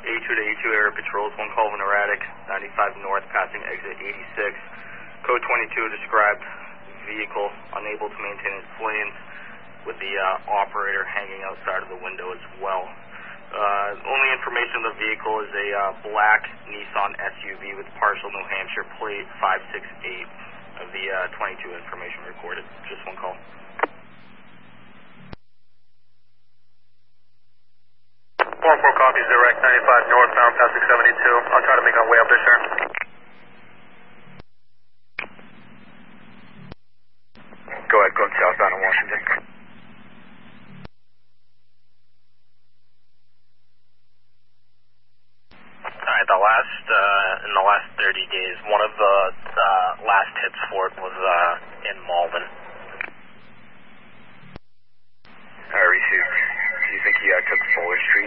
A2 to A2 area patrols, one call of an erratic, 95 north, passing exit 86. Code 22 described vehicle unable to maintain its lanes with the operator hanging outside of the window as well. Only information of the vehicle is a black Nissan SUV with partial New Hampshire plate 568 of the 22 information recorded. Just one call. 4-4 copies, direct 95 northbound, passing 72. I'll try to make my way up there, sir. Go ahead, going southbound in Washington. Alright, in the last 30 days, one of the last hits for it was in Malvern. Alright, Reese, do you think he took Fuller Street